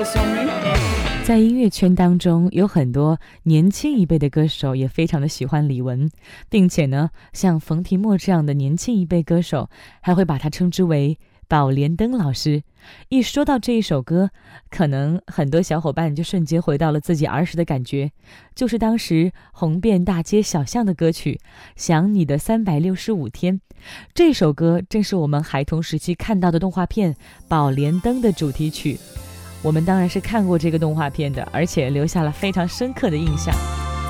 在音乐圈当中，有很多年轻一辈的歌手也非常的喜欢李玟，并且呢，像冯提莫这样的年轻一辈歌手，还会把他称之为宝莲灯老师。一说到这一首歌，可能很多小伙伴就瞬间回到了自己儿时的感觉，就是当时红遍大街小巷的歌曲《想你的365天》。这首歌正是我们孩童时期看到的动画片《宝莲灯》的主题曲。我们当然是看过这个动画片的，而且留下了非常深刻的印象。